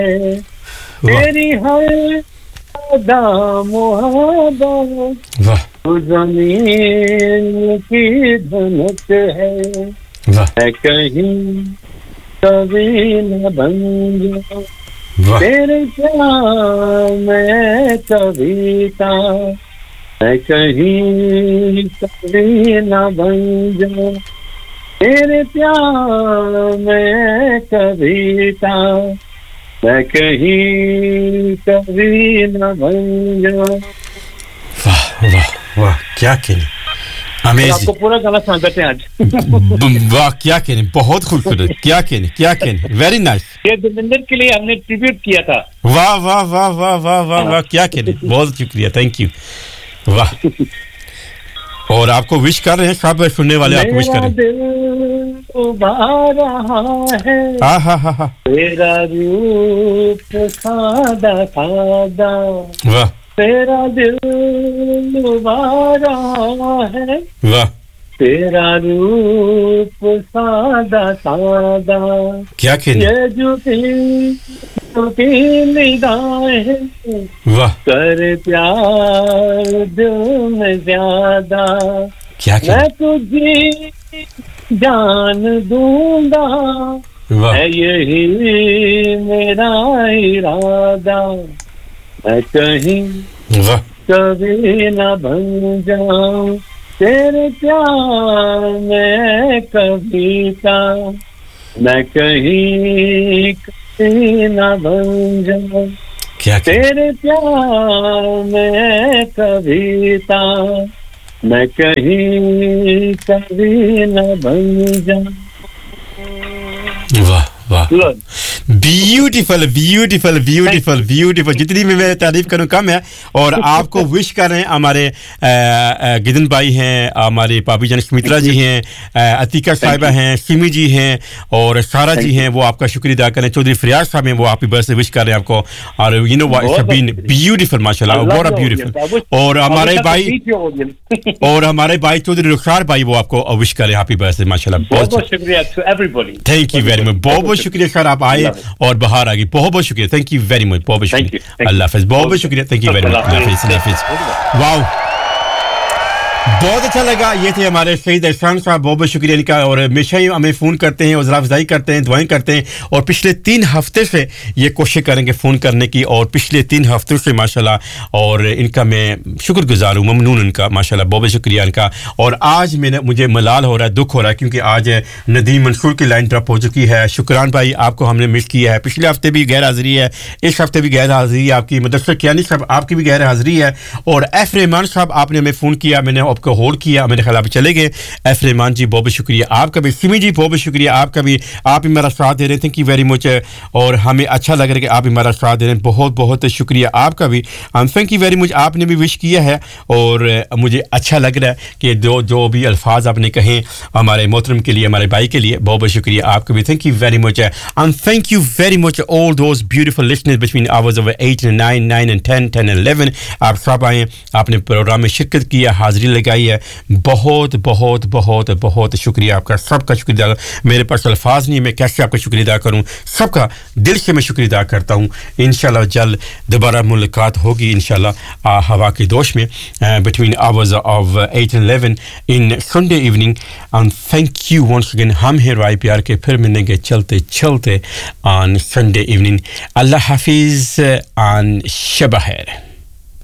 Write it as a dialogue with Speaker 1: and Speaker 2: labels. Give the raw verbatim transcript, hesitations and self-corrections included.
Speaker 1: तेरी हर अदा मोहब्बत ज़मीन की धनक है मैं कहीं कभी न बन जाऊं तेरे प्यार में कविता मैं कहीं कभी न बन जाऊं तेरे प्यार में कविता मैं कहीं कभी न बन जाऊं
Speaker 2: वाह वाह वाह क्या कहने अमेजिंग
Speaker 1: आपको पूरा गाना सुनाते हैं आज
Speaker 2: वाह क्या कहने बहुत खूबसूरत क्या कहने क्या कहने वेरी नाइस
Speaker 1: ये दिलविंदर के लिए हमने ट्रिब्यूट किया था
Speaker 2: वाह वाह वाह वाह वाह वाह वाह क्या कहने बहुत शुक्रिया थैंक यू वाह और आपको विश कर रहे हैं सब सुनने वाले आपको विश कर रहे हैं
Speaker 1: उबार रहा है
Speaker 2: हाँ हाँ हाँ हाँ
Speaker 1: तेरा रूप सादा सादा
Speaker 2: वाह
Speaker 1: तेरा दिल उबार रहा है
Speaker 2: वाह
Speaker 1: तेरा रूप सादा सादा
Speaker 2: क्या कहने
Speaker 1: ये झुकी झुकी निगाहें
Speaker 2: वाह
Speaker 1: कर प्यार दिल में ज्यादा
Speaker 2: क्या कहने
Speaker 1: मैं तुझे जान दूंगा
Speaker 2: वाह
Speaker 1: है यही मेरा इरादा मैं कहीं
Speaker 2: वाह
Speaker 1: कभी न बन जाऊं तेरे प्यार में कविता मैं कहीं कभी न बन जाऊं
Speaker 2: क्या कहने
Speaker 1: तेरे प्यार में कविता मैं कहीं कभी न बन जाऊं
Speaker 2: वाह वाह ब्यूटीफुल ब्यूटीफुल ब्यूटीफुल ब्यूटीफुल जितनी भी मैं तारीफ करूं कम है और आपको विश कर रहे हैं हमारे गिदन भाई हैं हमारे पापी जान सुमित्रा जी हैं अतीका साहिबा हैं सिमी जी हैं और सारा जी हैं वो आपका शुक्रिया अदा करें चौधरी फरियाद साहब हैं वो हैप्पी बर्थडे विश कर रहे हैं आपको और you know what it's been beautiful माशाल्लाह व्हाट अ ब्यूटीफुल और हमारे भाई और हमारे भाई चौधरी रुखसार भाई वो आपको विश कर रहे हैं हैप्पी बर्थडे माशाल्लाह
Speaker 1: बहुत बहुत शुक्रिया to everybody
Speaker 2: thank you very much बहुत बहुत शुक्रिया सर आप आए और बाहर आ गई बहुत बहुत शुक्रिया थैंक यू वेरी मच बहुत बहुत शुक्रिया अल्लाह हाफिज़ बहुत बहुत शुक्रिया थैंक यू वेरी मच अल्लाह हाफिज़ वाओ बहुत अच्छा लगा ये थे हमारे शहीद एहसान साहब बहुत बहुत शुक्रिया इनका और हमेशा ही हमें फ़ोन करते हैं हौसला अफजाई करते हैं दुआएं करते हैं और पिछले तीन हफ्ते से ये कोशिश करेंगे फ़ोन करने की और पिछले तीन हफ्तों से माशाल्लाह और इनका मैं शुक्रगुजार हूँ ममनून इनका माशाल्लाह बहुत बहुत शुक्रिया इनका और आज मैंने मुझे मलाल हो रहा है दुख हो रहा है क्योंकि आज नदीम मंसूर की लाइन ड्रॉप हो चुकी है शुक्रान भाई आपको हमने मिस किया है पिछले हफ्ते भी गैर हाज़िरी है इस हफ्ते भी गैर हाज़िरी है आपकी मुदस्सर कियानी साहब आपकी भी गैर हाज़िरी है और एफ रहमान साहब आपने हमें फ़ोन किया मैंने आपको होल्ड किया मेरे ख्याल आप चले गए एफ रहमान जी बहुत बहुत शुक्रिया आपका भी सिमी जी बहुत बहुत शुक्रिया आपका भी आप ही मेरा साथ दे रहे थे थैंक यू वेरी मच और हमें अच्छा लग रहा है कि आप ही मेरा साथ दे रहे हैं बहुत बहुत शुक्रिया आपका भी थैंक यू वेरी मच आपने भी विश किया है और मुझे अच्छा लग रहा है कि जो जो भी अल्फाज आपने कहे हमारे मोहतरम के लिए हमारे भाई के लिए बहुत बहुत शुक्रिया आपका भी thank you very much and thank you very much all those beautiful listeners between hours of eight and nine nine and ten ten and eleven आप सब आए आपने प्रोग्राम में शिरकत किया हाजिरी लगाई है बहुत बहुत बहुत बहुत शुक्रिया आपका सबका शुक्रिया मेरे पास अल्फाज नहीं मैं कैसे आपका शुक्रिया अदा करूं सबका दिल से मैं शुक्रिया अदा करता हूं इंशाल्लाह जल्द दोबारा मुलाकात होगी इंशाल्लाह हवा के दोष में between hours of eight and eleven in Sunday evening and thank you once again हम हैं राय प्यार के फिर मिलेंगे चलते चलते ऑन संडे इवनिंग अल्लाह हाफिज़ एंड शब खैर